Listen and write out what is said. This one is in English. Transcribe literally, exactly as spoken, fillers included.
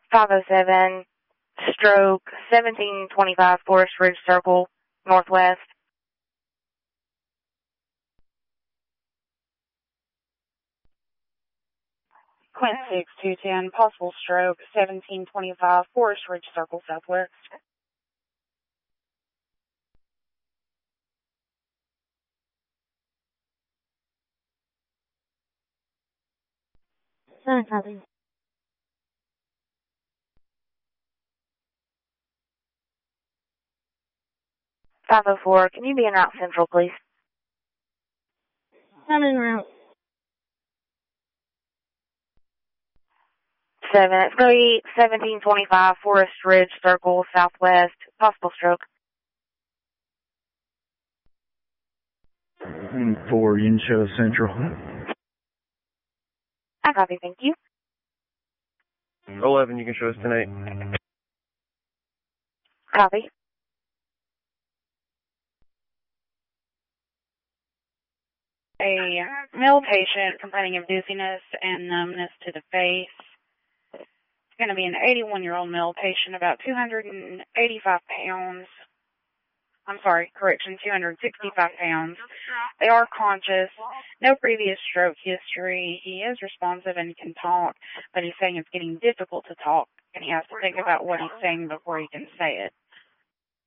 five oh seven, stroke seventeen twenty-five Forest Ridge Circle, Northwest. Quint six two ten, possible stroke seventeen twenty-five Forest Ridge Circle, Southwest. Sorry, copy. five oh four, can you be en route central, please? I'm en route. seven, it's going to be seventeen twenty-five Forest Ridge Circle, Southwest, possible stroke. four, you can show central. I copy, thank you. eleven, you can show us tonight. Copy. A male patient complaining of dizziness and numbness to the face. It's going to be an eighty-one-year-old male patient, about two hundred eighty-five pounds. I'm sorry, correction, two hundred sixty-five pounds. They are conscious. No previous stroke history. He is responsive and can talk, but he's saying it's getting difficult to talk, and he has to think about what he's saying before he can say it.